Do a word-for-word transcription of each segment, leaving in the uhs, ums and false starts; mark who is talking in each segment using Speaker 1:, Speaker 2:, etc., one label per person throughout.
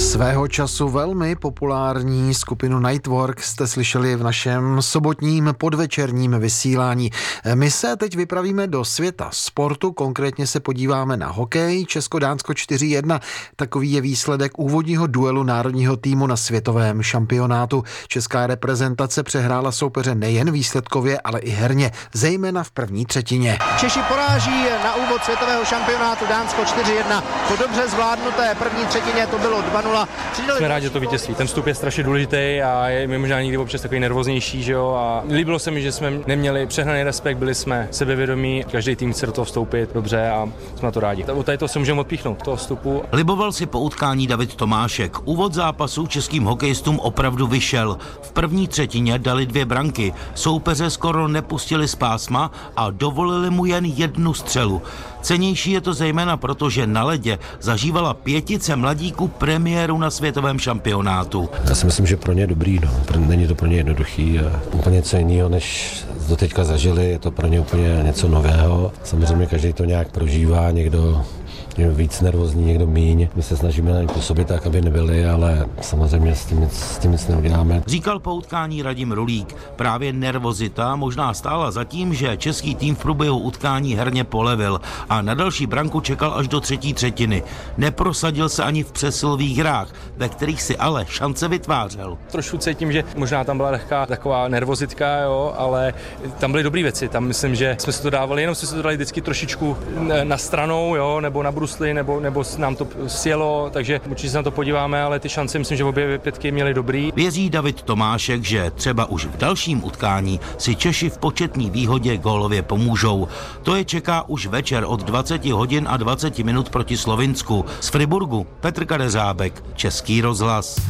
Speaker 1: Svého času velmi populární skupinu Nightwork jste slyšeli v našem sobotním podvečerním vysílání. My se teď vypravíme do světa sportu, konkrétně se podíváme na hokej. Česko-Dánsko čtyři jedna, takový je výsledek úvodního duelu národního týmu na světovém šampionátu. Česká reprezentace přehrála soupeře nejen výsledkově, ale i herně, zejména v první třetině.
Speaker 2: Češi poráží na úvod světového šampionátu Dánsko čtyři jedna. Po dobře zvládnuté první třetině to bylo dva nula.
Speaker 3: Jsme rádi, že to vítězství. Ten vstup je strašně důležitý a je mi možná někdy občas takový nervóznější, že jo. A líbilo se mi, že jsme neměli přehnaný respekt, byli jsme sebevědomí, každý tým chce do toho vstoupit dobře a jsme na to rádi. O tady to se můžeme odpíchnout, toho vstupu.
Speaker 4: Liboval si po utkání David Tomášek. Úvod zápasu českým hokejistům opravdu vyšel. V první třetině dali dvě branky. Soupeře skoro nepustili z pásma a dovolili mu jen jednu střelu. Cenější je to zejména proto, že na ledě zažívala pětice mladíků premiéru na světovém šampionátu.
Speaker 5: Já si myslím, že pro ně dobrý, no. Není to pro ně jednoduchý a úplně něco jiného, než doteďka zažili, je to pro ně úplně něco nového. Samozřejmě každý to nějak prožívá, někdo je víc nervózní, někdo míň. My se snažíme na ně působit tak, aby nebyli, ale samozřejmě s tím, s tím nic neuděláme.
Speaker 4: Říkal po utkání Radim Rulík. Právě nervozita možná stála za tím, že český tým v průběhu utkání herně polevil a na další branku čekal až do třetí třetiny. Neprosadil se ani v přesilových hrách, ve kterých si ale šance vytvářel.
Speaker 3: Trošku cítím, že možná tam byla lehká taková nervozitka, jo, ale tam byly dobré věci. Tam myslím, že jsme se to dávali, jenom jsme se to dali vždycky trošičku na stranou, jo, nebo na brusli, nebo, nebo nám to sjelo, takže určitě se na to podíváme, ale ty šance myslím, že obě pětky měly dobrý.
Speaker 4: Věří David Tomášek, že třeba už v dalším utkání si Češi v početní výhodě gólově pomůžou. To je čeká už večer od dvacet hodin a dvacet minut proti Slovinsku. Z Friburgu Petr Kadeřábek, Český rozhlas.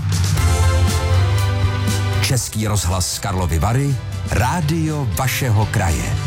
Speaker 6: Český rozhlas z Karlovy Vary, rádio vašeho kraje.